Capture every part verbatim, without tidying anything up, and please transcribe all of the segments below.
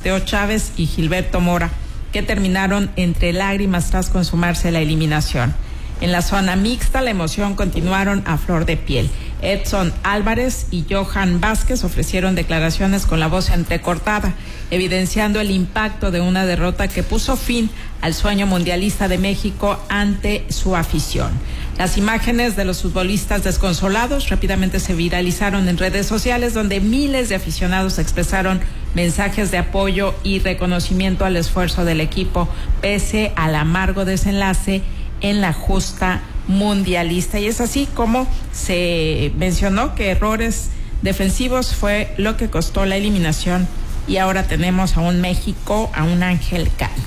Mateo Chávez y Gilberto Mora, que terminaron entre lágrimas tras consumarse la eliminación. En la zona mixta, la emoción continuaron a flor de piel. Edson Álvarez y Johan Vázquez ofrecieron declaraciones con la voz entrecortada, evidenciando el impacto de una derrota que puso fin al sueño mundialista de México ante su afición. Las imágenes de los futbolistas desconsolados rápidamente se viralizaron en redes sociales, donde miles de aficionados expresaron mensajes de apoyo y reconocimiento al esfuerzo del equipo, pese al amargo desenlace en la justa mundialista. Y es así como se mencionó que errores defensivos fue lo que costó la eliminación, y ahora tenemos a un México, a un ángel caído.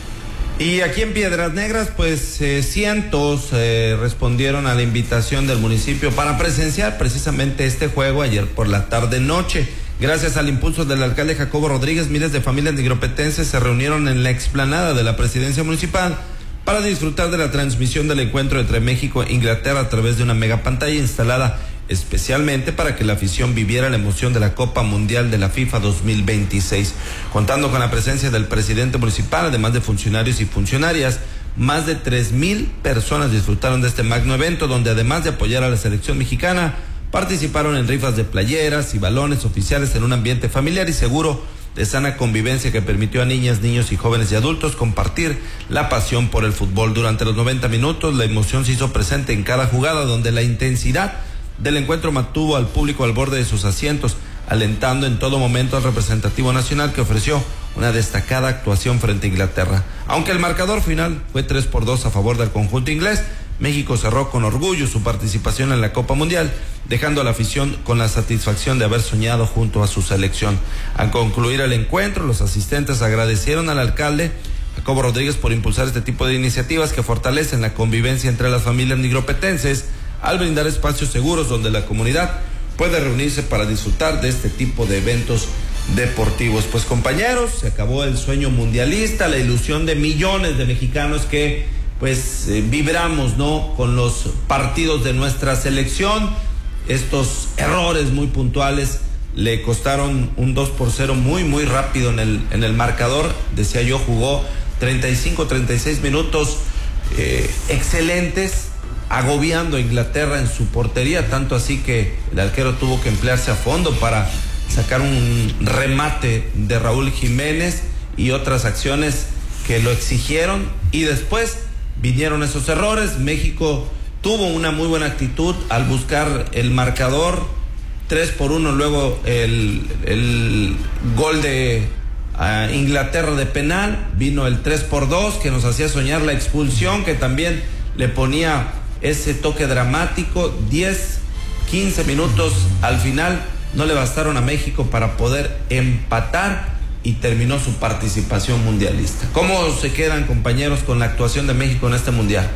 Y aquí en Piedras Negras, pues eh, cientos eh, respondieron a la invitación del municipio para presenciar precisamente este juego ayer por la tarde-noche. Gracias al impulso del alcalde Jacobo Rodríguez, miles de familias nigropetenses se reunieron en la explanada de la presidencia municipal para disfrutar de la transmisión del encuentro entre México e Inglaterra a través de una mega pantalla instalada especialmente para que la afición viviera la emoción de la Copa Mundial de la FIFA dos mil veintiséis. Contando con la presencia del presidente municipal, además de funcionarios y funcionarias, más de tres mil personas disfrutaron de este magno evento, donde además de apoyar a la selección mexicana, participaron en rifas de playeras y balones oficiales en un ambiente familiar y seguro de sana convivencia que permitió a niñas, niños y jóvenes y adultos compartir la pasión por el fútbol. Durante los noventa minutos, la emoción se hizo presente en cada jugada, donde la intensidad del encuentro mantuvo al público al borde de sus asientos, alentando en todo momento al representativo nacional, que ofreció una destacada actuación frente a Inglaterra. Aunque el marcador final fue tres por dos a favor del conjunto inglés, México cerró con orgullo su participación en la Copa Mundial, dejando a la afición con la satisfacción de haber soñado junto a su selección. Al concluir el encuentro, los asistentes agradecieron al alcalde Jacobo Rodríguez por impulsar este tipo de iniciativas que fortalecen la convivencia entre las familias nigropetenses, al brindar espacios seguros donde la comunidad puede reunirse para disfrutar de este tipo de eventos deportivos. Pues compañeros, se acabó el sueño mundialista, la ilusión de millones de mexicanos que pues eh, vibramos, ¿no?, con los partidos de nuestra selección. Estos errores muy puntuales le costaron un dos por cero muy muy rápido en el en el marcador. Decía yo, jugó treinta y cinco, treinta y seis minutos eh, excelentes, agobiando a Inglaterra en su portería, tanto así que el arquero tuvo que emplearse a fondo para sacar un remate de Raúl Jiménez y otras acciones que lo exigieron, y después vinieron esos errores. México tuvo una muy buena actitud al buscar el marcador, tres por uno, luego el, el gol de uh, Inglaterra de penal, vino el tres por dos que nos hacía soñar la expulsión, que también le ponía ese toque dramático. diez, quince minutos al final no le bastaron a México para poder empatar, y terminó su participación mundialista. ¿Cómo se quedan, compañeros, con la actuación de México en este mundial?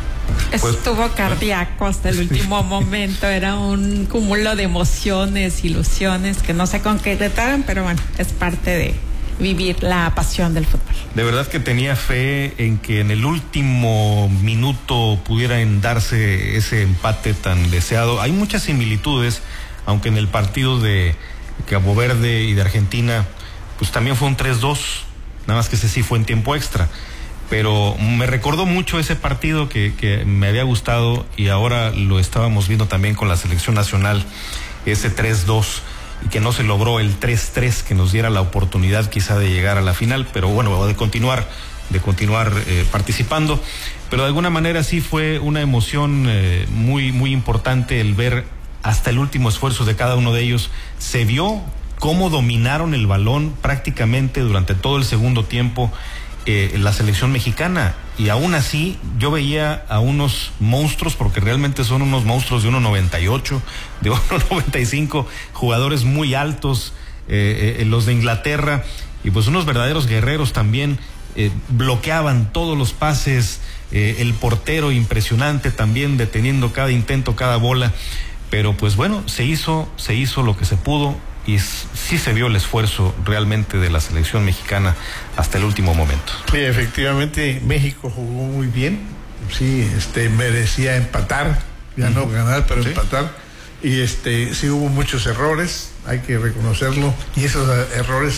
Pues, estuvo cardíaco hasta el último momento, era un cúmulo de emociones, ilusiones que no se concretaron, pero bueno, es parte de vivir la pasión del fútbol. De verdad que tenía fe en que en el último minuto pudiera darse ese empate tan deseado. Hay muchas similitudes, aunque en el partido de Cabo Verde y de Argentina pues también fue un tres dos, nada más que ese sí fue en tiempo extra, pero me recordó mucho ese partido que, que me había gustado, y ahora lo estábamos viendo también con la selección nacional, ese tres dos, y que no se logró el tres tres que nos diera la oportunidad quizá de llegar a la final, pero bueno, de continuar, de continuar eh, participando, pero de alguna manera sí fue una emoción eh, muy, muy importante el ver hasta el último esfuerzo de cada uno de ellos. Se vio cómo dominaron el balón prácticamente durante todo el segundo tiempo eh, la selección mexicana, y aún así yo veía a unos monstruos, porque realmente son unos monstruos de uno noventa y ocho, de uno noventa y cinco, jugadores muy altos, eh, eh, los de Inglaterra, y pues unos verdaderos guerreros también, eh, bloqueaban todos los pases, eh, el portero impresionante también deteniendo cada intento, cada bola, pero pues bueno, se hizo, se hizo lo que se pudo, y sí se vio el esfuerzo realmente de la selección mexicana hasta el último momento. Sí, efectivamente México jugó muy bien, sí, este merecía empatar, ya no ganar, pero sí empatar, y este sí hubo muchos errores, hay que reconocerlo, y esos errores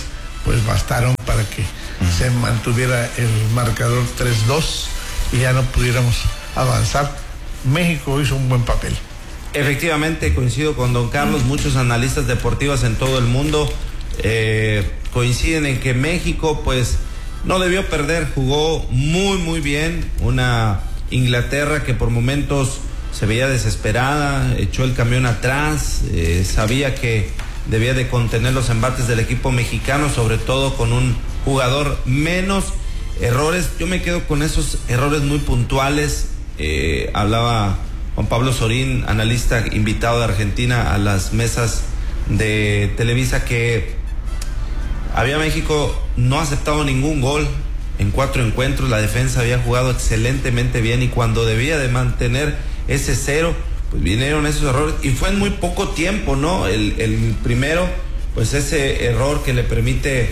pues bastaron para que uh-huh. se mantuviera el marcador tres dos y ya no pudiéramos avanzar. México hizo un buen papel. Efectivamente, coincido con don Carlos, muchos analistas deportivos en todo el mundo eh, coinciden en que México pues no debió perder, jugó muy muy bien, una Inglaterra que por momentos se veía desesperada, echó el camión atrás, eh, sabía que debía de contener los embates del equipo mexicano, sobre todo con un jugador menos. Errores, yo me quedo con esos errores muy puntuales. Eh, hablaba Juan Pablo Sorín, analista invitado de Argentina a las mesas de Televisa, que había México no aceptado ningún gol en cuatro encuentros, la defensa había jugado excelentemente bien y cuando debía de mantener ese cero, pues vinieron esos errores y fue en muy poco tiempo, ¿no? El, el primero, pues ese error que le permite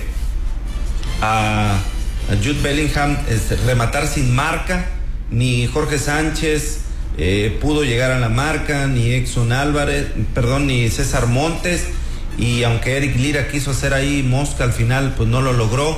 a, a Jude Bellingham este, rematar sin marca, ni Jorge Sánchez eh, pudo llegar a la marca, ni Edson Álvarez, perdón, ni César Montes, y aunque Eric Lira quiso hacer ahí mosca, al final pues no lo logró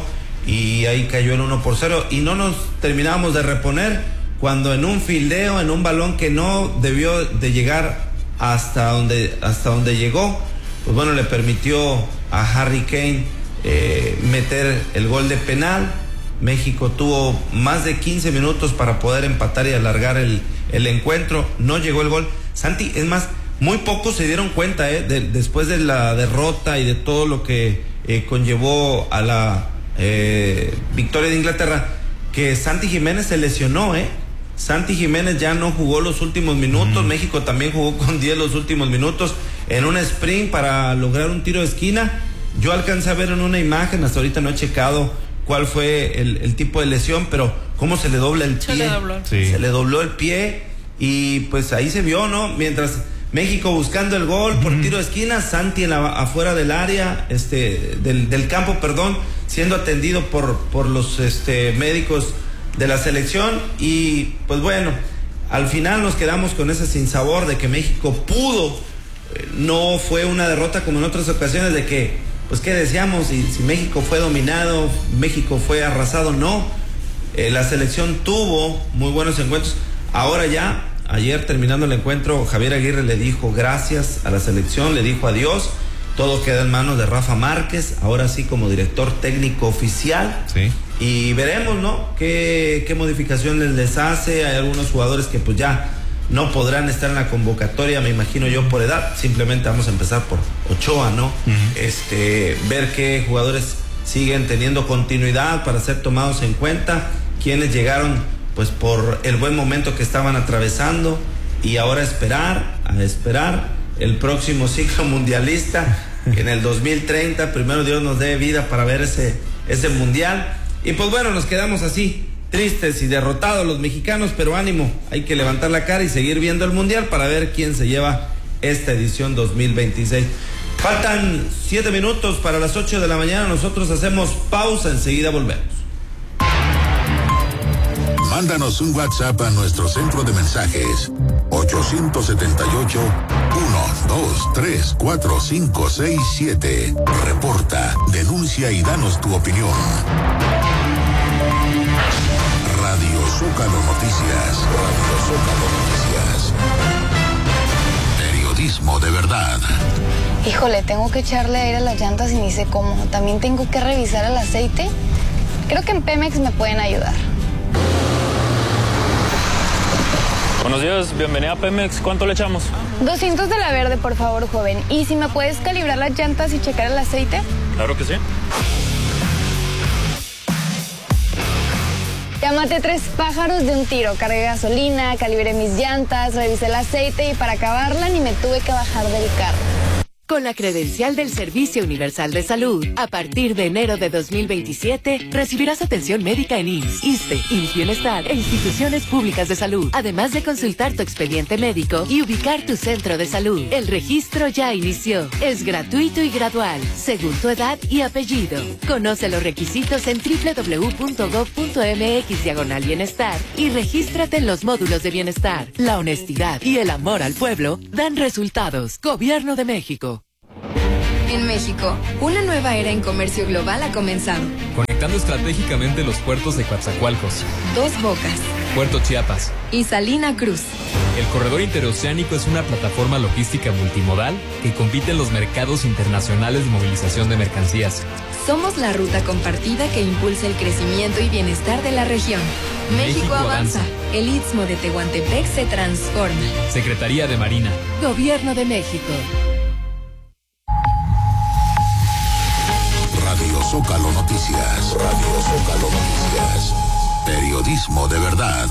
y ahí cayó el uno por cero y no nos terminábamos de reponer cuando en un fildeo, en un balón que no debió de llegar hasta donde, hasta donde llegó, pues bueno, le permitió a Harry Kane eh, meter el gol de penal. México tuvo más de quince minutos para poder empatar y alargar el, el encuentro, no llegó el gol. Santi, es más, muy pocos se dieron cuenta eh, de, después de la derrota y de todo lo que eh, conllevó a la eh, victoria de Inglaterra, que Santi Jiménez se lesionó, ¿eh? Santi Jiménez ya no jugó los últimos minutos, mm. México también jugó con diez los últimos minutos en un sprint para lograr un tiro de esquina. Yo alcancé a ver en una imagen, hasta ahorita no he checado cuál fue el, el tipo de lesión, pero cómo se le dobla el pie. Se le dobló. Sí. Se le dobló el pie y pues ahí se vio, ¿no? Mientras México buscando el gol por mm. tiro de esquina, Santi en la, afuera del área, este, del, del campo, perdón, siendo atendido por, por los este, médicos de la selección y pues bueno, al final nos quedamos con ese sinsabor de que México pudo, eh, no fue una derrota como en otras ocasiones de que, pues qué decíamos, si, si México fue dominado, México fue arrasado, no, eh, la selección tuvo muy buenos encuentros. Ahora ya, ayer terminando el encuentro, Javier Aguirre le dijo gracias a la selección, le dijo adiós, todo queda en manos de Rafa Márquez, ahora sí como director técnico oficial. Sí. Y veremos, ¿no? Qué, qué modificaciones les hace. Hay algunos jugadores que pues ya no podrán estar en la convocatoria, me imagino yo, por edad. Simplemente vamos a empezar por Ochoa, ¿no? Uh-huh. Este, ver qué jugadores siguen teniendo continuidad para ser tomados en cuenta, quienes llegaron pues por el buen momento que estaban atravesando y ahora esperar, a esperar el próximo ciclo mundialista, que en el dos mil treinta, primero Dios nos dé vida para ver ese, ese mundial. Y pues bueno, nos quedamos así, tristes y derrotados los mexicanos, pero ánimo, hay que levantar la cara y seguir viendo el mundial para ver quién se lleva esta edición dos mil veintiséis. Faltan siete minutos para las ocho de la mañana, nosotros hacemos pausa, enseguida volvemos. Mándanos un WhatsApp a nuestro centro de mensajes ocho siete ocho, uno dos tres cuatro cinco seis siete. Reporta, denuncia y danos tu opinión. Radio Zócalo Noticias. Radio Zócalo Noticias. Periodismo de verdad. Híjole, tengo que echarle aire a las llantas y ni sé cómo. También tengo que revisar el aceite. Creo que en Pemex me pueden ayudar. Buenos días, bienvenida a Pemex. ¿Cuánto le echamos? doscientos de la verde, por favor, joven. ¿Y si me puedes calibrar las llantas y checar el aceite? Claro que sí. Ya maté tres pájaros de un tiro. Cargué gasolina, calibré mis llantas, revisé el aceite y para acabarla ni me tuve que bajar del carro. Con la credencial del Servicio Universal de Salud, a partir de enero de dos mil veintisiete, recibirás atención médica en I M S S, ISSSTE, I M S S Bienestar e instituciones públicas de salud, además de consultar tu expediente médico y ubicar tu centro de salud. El registro ya inició. Es gratuito y gradual, según tu edad y apellido. Conoce los requisitos en doble u doble u doble u punto gob punto mx diagonal bienestar y regístrate en los módulos de bienestar. La honestidad y el amor al pueblo dan resultados. Gobierno de México. en México. Una nueva era en comercio global ha comenzado. Conectando estratégicamente los puertos de Coatzacoalcos, Dos Bocas, Puerto Chiapas y Salina Cruz. El corredor interoceánico es una plataforma logística multimodal que compite en los mercados internacionales de movilización de mercancías. Somos la ruta compartida que impulsa el crecimiento y bienestar de la región. México, México avanza. avanza. El Istmo de Tehuantepec se transforma. Secretaría de Marina. Gobierno de México. Radio Zócalo Noticias. Radio Zócalo Noticias. Periodismo de verdad.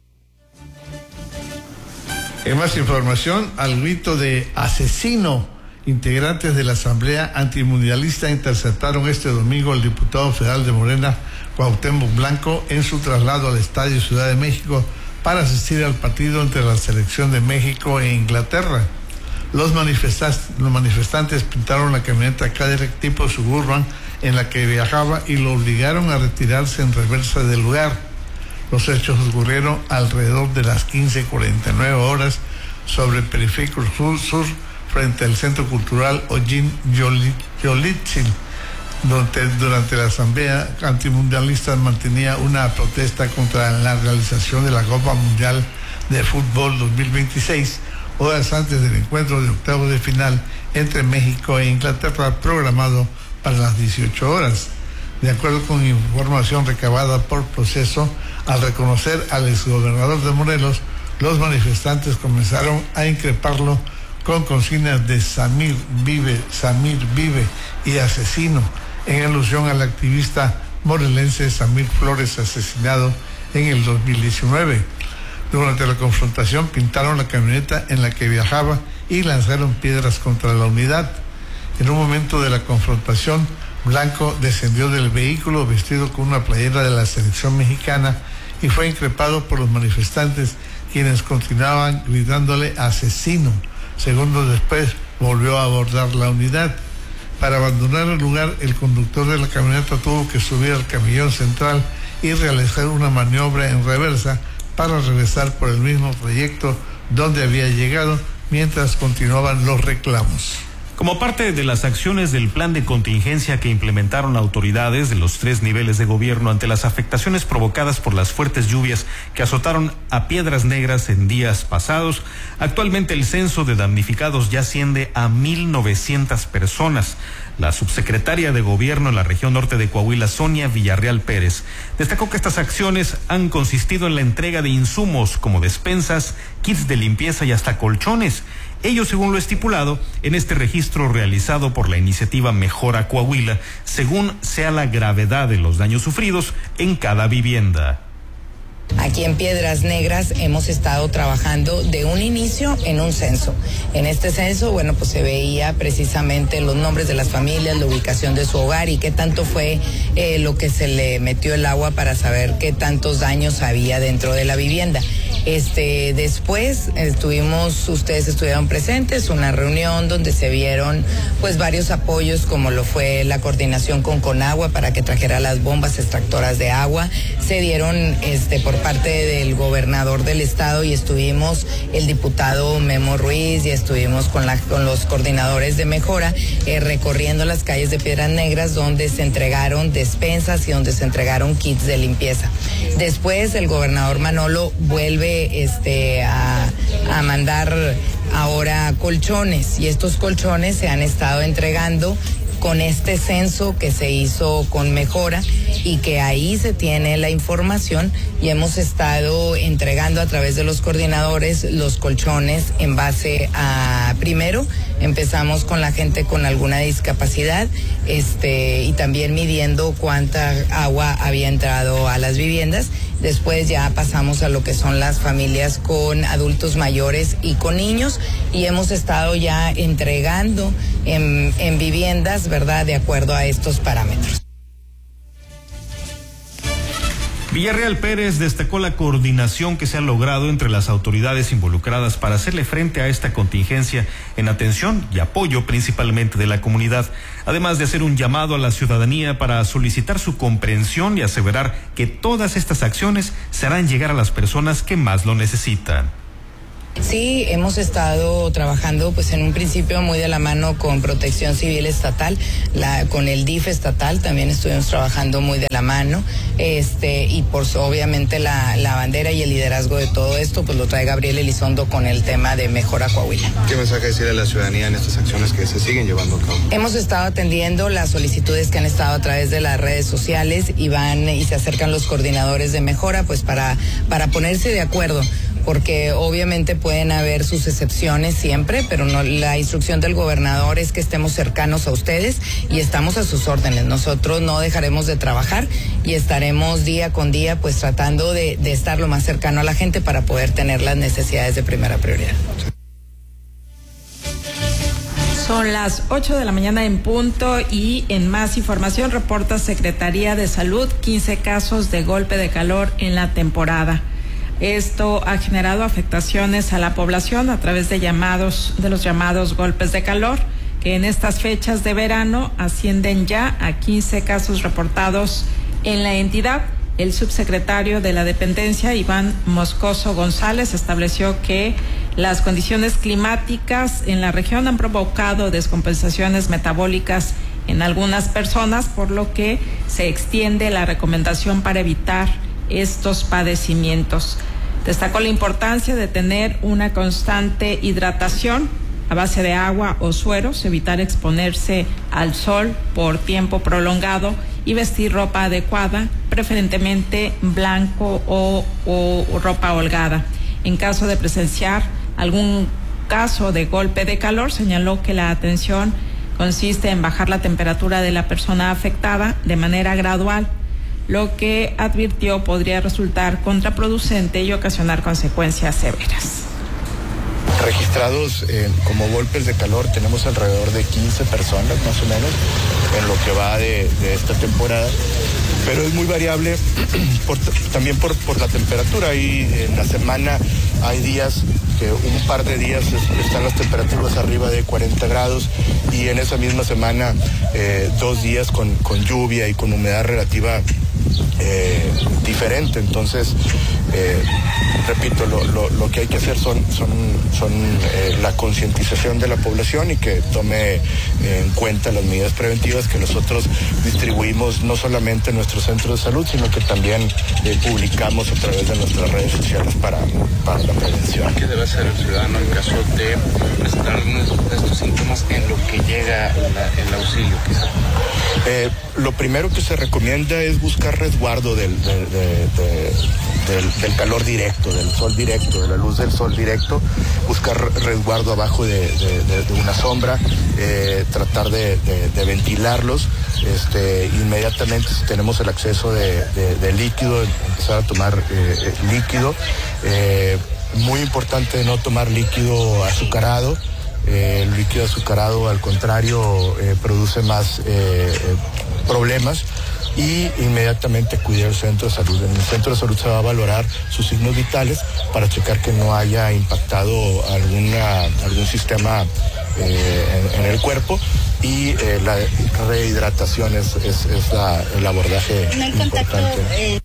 En más información, al grito de asesino, integrantes de la Asamblea Antimundialista interceptaron este domingo al diputado federal de Morena, Cuauhtémoc Blanco, en su traslado al Estadio Ciudad de México para asistir al partido entre la selección de México e Inglaterra. Los manifestantes, los manifestantes pintaron la camioneta Cadillac tipo Suburban en la que viajaba y lo obligaron a retirarse en reversa del lugar. Los hechos ocurrieron alrededor de las quince cuarenta y nueve horas sobre el Periférico Sur, Sur frente al Centro Cultural Ojin Yolitzil, donde durante la Asamblea Antimundialista mantenía una protesta contra la realización de la Copa Mundial de Fútbol dos mil veintiséis, horas antes del encuentro de octavos de final entre México e Inglaterra, programado para las dieciocho horas. De acuerdo con información recabada por Proceso, al reconocer al exgobernador de Morelos, los manifestantes comenzaron a increparlo con consignas de Samir vive, Samir vive y asesino, en alusión al activista morelense Samir Flores, asesinado en el dos mil diecinueve. Durante la confrontación pintaron la camioneta en la que viajaba y lanzaron piedras contra la unidad. En un momento de la confrontación, Blanco descendió del vehículo vestido con una playera de la selección mexicana y fue increpado por los manifestantes, quienes continuaban gritándole asesino. Segundos después volvió a abordar la unidad. Para abandonar el lugar, el conductor de la camioneta tuvo que subir al camellón central y realizar una maniobra en reversa para regresar por el mismo trayecto donde había llegado, mientras continuaban los reclamos. Como parte de las acciones del plan de contingencia que implementaron autoridades de los tres niveles de gobierno ante las afectaciones provocadas por las fuertes lluvias que azotaron a Piedras Negras en días pasados, actualmente el censo de damnificados ya asciende a mil novecientas personas. La subsecretaria de Gobierno en la región norte de Coahuila, Sonia Villarreal Pérez, destacó que estas acciones han consistido en la entrega de insumos como despensas, kits de limpieza y hasta colchones. Ello según lo estipulado en este registro realizado por la iniciativa Mejora Coahuila, según sea la gravedad de los daños sufridos en cada vivienda. Aquí en Piedras Negras hemos estado trabajando de un inicio en un censo. En este censo, bueno, pues se veía precisamente los nombres de las familias, la ubicación de su hogar y qué tanto fue eh, lo que se le metió el agua para saber qué tantos daños había dentro de la vivienda. Este, después estuvimos, ustedes estuvieron presentes, una reunión donde se vieron pues varios apoyos, como lo fue la coordinación con Conagua para que trajera las bombas extractoras de agua. Se dieron este por parte del gobernador del estado y estuvimos el diputado Memo Ruiz y estuvimos con, la, con los coordinadores de Mejora eh, recorriendo las calles de Piedras Negras, donde se entregaron despensas y donde se entregaron kits de limpieza. Después el gobernador Manolo vuelve este a, a mandar ahora colchones, y estos colchones se han estado entregando con este censo que se hizo con Mejora y que ahí se tiene la información, y hemos estado entregando a través de los coordinadores los colchones en base a, primero empezamos con la gente con alguna discapacidad este y también midiendo cuánta agua había entrado a las viviendas. Después ya pasamos a lo que son las familias con adultos mayores y con niños, y hemos estado ya entregando en, en viviendas, ¿verdad?, de acuerdo a estos parámetros. Villarreal Pérez destacó la coordinación que se ha logrado entre las autoridades involucradas para hacerle frente a esta contingencia en atención y apoyo principalmente de la comunidad, además de hacer un llamado a la ciudadanía para solicitar su comprensión y aseverar que todas estas acciones se harán llegar a las personas que más lo necesitan. Sí, hemos estado trabajando pues en un principio muy de la mano con Protección Civil Estatal, la, con el D I F estatal también estuvimos trabajando muy de la mano, este y por obviamente la, la bandera y el liderazgo de todo esto pues lo trae Gabriel Elizondo con el tema de Mejora Coahuila. ¿Qué mensaje decir a la ciudadanía en estas acciones que se siguen llevando a cabo? Hemos estado atendiendo las solicitudes que han estado a través de las redes sociales y van y se acercan los coordinadores de Mejora pues para, para ponerse de acuerdo, porque obviamente pueden haber sus excepciones siempre, pero no, la instrucción del gobernador es que estemos cercanos a ustedes y estamos a sus órdenes. Nosotros no dejaremos de trabajar y estaremos día con día pues tratando de, de estar lo más cercano a la gente para poder tener las necesidades de primera prioridad. Son las ocho de la mañana en punto y en más información reporta Secretaría de Salud quince casos de golpe de calor en la temporada. Esto ha generado afectaciones a la población a través de llamados, de los llamados golpes de calor, que en estas fechas de verano ascienden ya a quince casos reportados en la entidad. El subsecretario de la dependencia, Iván Moscoso González, estableció que las condiciones climáticas en la región han provocado descompensaciones metabólicas en algunas personas, por lo que se extiende la recomendación para evitar estos padecimientos. Destacó la importancia de tener una constante hidratación a base de agua o sueros, evitar exponerse al sol por tiempo prolongado y vestir ropa adecuada, preferentemente blanco o, o, o ropa holgada. En caso de presenciar algún caso de golpe de calor, señaló que la atención consiste en bajar la temperatura de la persona afectada de manera gradual, lo que advirtió podría resultar contraproducente y ocasionar consecuencias severas. Registrados eh, como golpes de calor tenemos alrededor de quince personas más o menos en lo que va de, de esta temporada, pero es muy variable por, también por, por la temperatura. Y en la semana hay días que un par de días están las temperaturas arriba de cuarenta grados y en esa misma semana eh, dos días con, con lluvia y con humedad relativa Eh, diferente. Entonces eh, repito, lo, lo, lo que hay que hacer son, son, son eh, la concientización de la población y que tome eh, en cuenta las medidas preventivas que nosotros distribuimos no solamente en nuestros centros de salud, sino que también eh, publicamos a través de nuestras redes sociales para, para la prevención. ¿Qué debe hacer el ciudadano en caso de presentar estos síntomas en lo que llega la, el auxilio quizá? Eh, lo primero que se recomienda es buscar resguardo del, de, de, de, del, del calor directo, del sol directo, de la luz del sol directo, buscar resguardo abajo de, de, de, de una sombra, eh, tratar de, de, de ventilarlos, este, inmediatamente si tenemos el acceso de, de, de líquido, empezar a tomar eh, líquido, eh, muy importante no tomar líquido azucarado. Eh, el líquido azucarado, al contrario, eh, produce más eh, problemas y inmediatamente acudir al centro de salud. En el centro de salud se va a valorar sus signos vitales para checar que no haya impactado alguna, algún sistema eh, en, en el cuerpo y eh, la rehidratación es, es, es la, el abordaje no hay importante. Contacto, eh...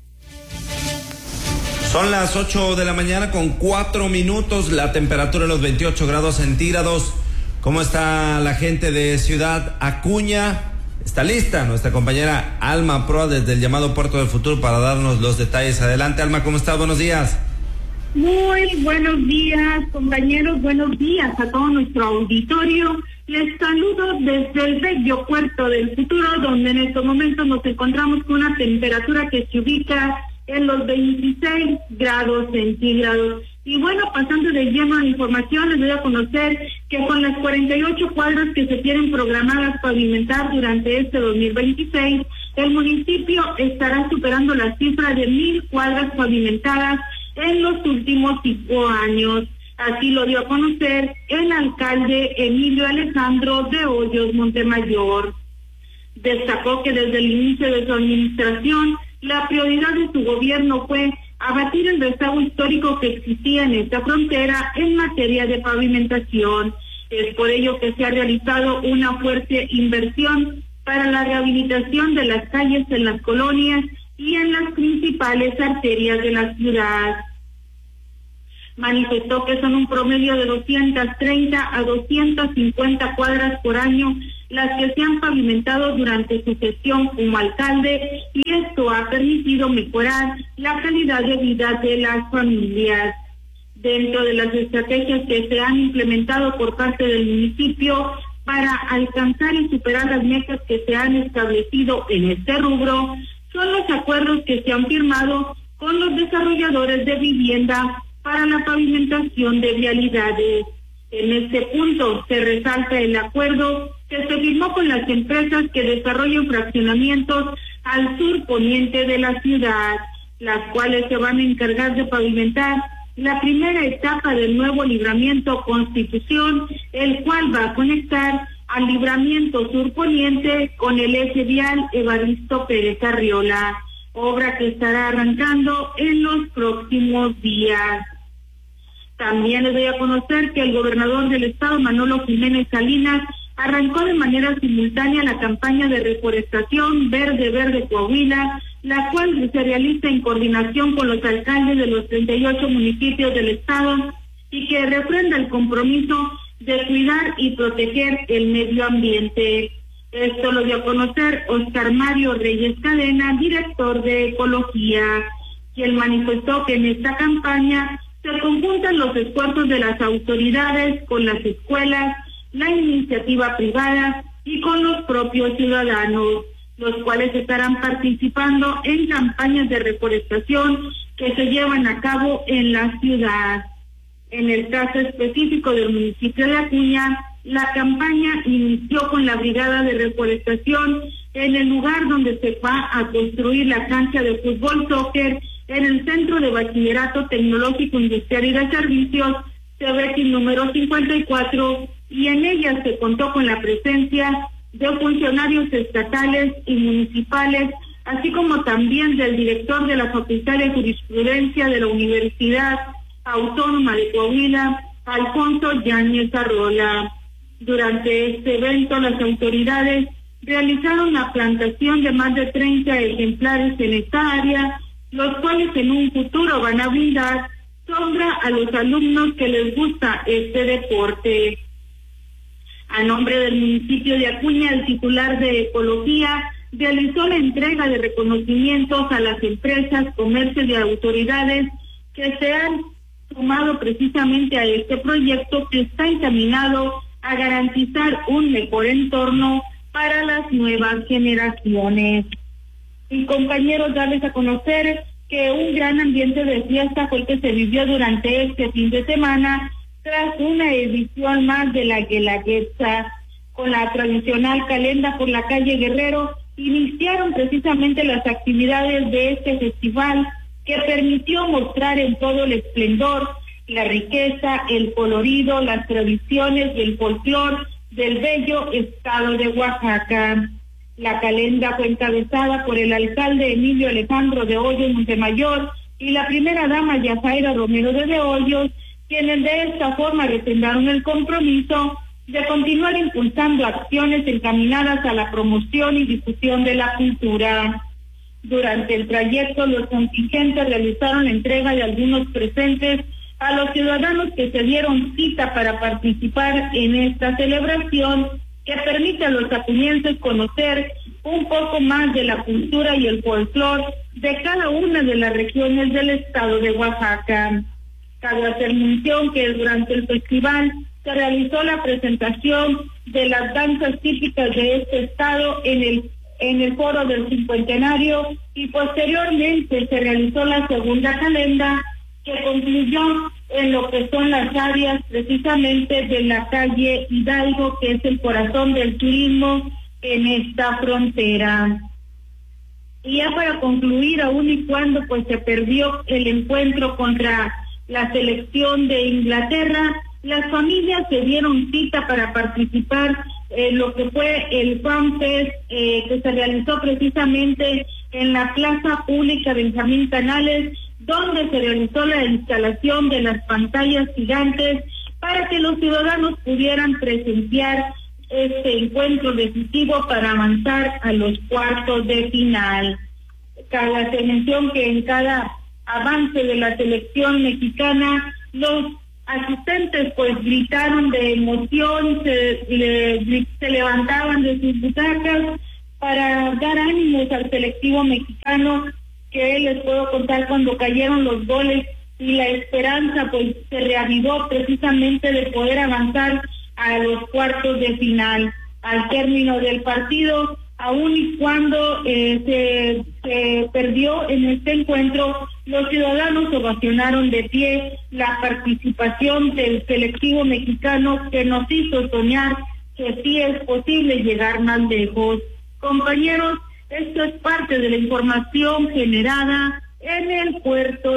Son las ocho de la mañana con cuatro minutos, la temperatura de los veintiocho grados centígrados. ¿Cómo está la gente de Ciudad Acuña? Está lista nuestra compañera Alma Proa desde el llamado Puerto del Futuro para darnos los detalles. Adelante, Alma, ¿cómo estás? Buenos días. Muy buenos días, compañeros, buenos días a todo nuestro auditorio. Les saludo desde el bello Puerto del Futuro, donde en estos momentos nos encontramos con una temperatura que se ubica en los veintiséis grados centígrados. Y bueno, pasando de lleno a la información, les voy a conocer que con las cuarenta y ocho cuadras que se tienen programadas pavimentar durante este dos mil veintiséis, el municipio estará superando la cifra de mil cuadras pavimentadas en los últimos cinco años. Así lo dio a conocer el alcalde Emilio Alejandro de Hoyos Montemayor. Destacó que desde el inicio de su administración, la prioridad de su gobierno fue abatir el rezago histórico que existía en esta frontera en materia de pavimentación. Es por ello que se ha realizado una fuerte inversión para la rehabilitación de las calles en las colonias y en las principales arterias de la ciudad. Manifestó que son un promedio de doscientas treinta a doscientas cincuenta cuadras por año las que se han pavimentado durante su gestión como alcalde, y esto ha permitido mejorar la calidad de vida de las familias. Dentro de las estrategias que se han implementado por parte del municipio para alcanzar y superar las metas que se han establecido en este rubro, son los acuerdos que se han firmado con los desarrolladores de vivienda para la pavimentación de vialidades. En este punto se resalta el acuerdo que se firmó con las empresas que desarrollan fraccionamientos al sur poniente de la ciudad, las cuales se van a encargar de pavimentar la primera etapa del nuevo libramiento Constitución, el cual va a conectar al libramiento sur poniente con el eje vial Evaristo Pérez Arriola, obra que estará arrancando en los próximos días. También les doy a conocer que el gobernador del estado, Manolo Jiménez Salinas, arrancó de manera simultánea la campaña de reforestación Verde Verde Coahuila, la cual se realiza en coordinación con los alcaldes de los treinta y ocho municipios del estado y que refrenda el compromiso de cuidar y proteger el medio ambiente. Esto lo dio a conocer Oscar Mario Reyes Cadena, director de Ecología, quien manifestó que en esta campaña se conjuntan los esfuerzos de las autoridades con las escuelas, la iniciativa privada y con los propios ciudadanos, los cuales estarán participando en campañas de reforestación que se llevan a cabo en la ciudad. En el caso específico del municipio de Acuña, la campaña inició con la brigada de reforestación en el lugar donde se va a construir la cancha de fútbol soccer en el Centro de Bachillerato Tecnológico Industrial y de Servicios, Cebetis número cincuenta y cuatro, y en ella se contó con la presencia de funcionarios estatales y municipales, así como también del director de la Facultad de Jurisprudencia de la Universidad Autónoma de Coahuila, Alfonso Yáñez Arrola. Durante este evento, las autoridades realizaron la plantación de más de treinta ejemplares en esta área, los cuales en un futuro van a brindar sombra a los alumnos que les gusta este deporte. A nombre del municipio de Acuña, el titular de Ecología realizó la entrega de reconocimientos a las empresas, comercios y autoridades que se han sumado precisamente a este proyecto que está encaminado a garantizar un mejor entorno para las nuevas generaciones. Y compañeros, darles a conocer que un gran ambiente de fiesta fue el que se vivió durante este fin de semana tras una edición más de la Guelaguetza. Con la tradicional calenda por la calle Guerrero, iniciaron precisamente las actividades de este festival que permitió mostrar en todo el esplendor la riqueza, el colorido, las tradiciones y el folclore del bello estado de Oaxaca. La calenda fue encabezada por el alcalde Emilio Alejandro de Hoyos Montemayor y la primera dama Yajaira Romero de De Hoyos, quienes de esta forma refrendaron el compromiso de continuar impulsando acciones encaminadas a la promoción y difusión de la cultura. Durante el trayecto, los contingentes realizaron la entrega de algunos presentes a los ciudadanos que se dieron cita para participar en esta celebración que permite a los acuñenses conocer un poco más de la cultura y el folclore de cada una de las regiones del estado de Oaxaca. Cabe hacer mención que durante el festival se realizó la presentación de las danzas típicas de este estado en el en el foro del cincuentenario y posteriormente se realizó la segunda calenda que concluyó en lo que son las áreas precisamente de la calle Hidalgo, que es el corazón del turismo en esta frontera. Y ya para concluir, aún y cuando pues se perdió el encuentro contra la selección de Inglaterra, las familias se dieron cita para participar en lo que fue el Fan Fest eh, que se realizó precisamente en la Plaza Pública Benjamín Canales, donde se realizó la instalación de las pantallas gigantes para que los ciudadanos pudieran presenciar este encuentro decisivo para avanzar a los cuartos de final. Cabe hacer mención que en cada avance de la selección mexicana Los asistentes pues gritaron de emoción, se, le, se levantaban de sus butacas para dar ánimos al selectivo mexicano, que les puedo contar cuando cayeron los goles y la esperanza pues se reavivó precisamente de poder avanzar a los cuartos de final. Al término del partido, aun y cuando eh, se, se perdió en este encuentro, los ciudadanos ovacionaron de pie la participación del selectivo mexicano, que nos hizo soñar que sí es posible llegar más lejos. Compañeros, esto es parte de la información generada en el puerto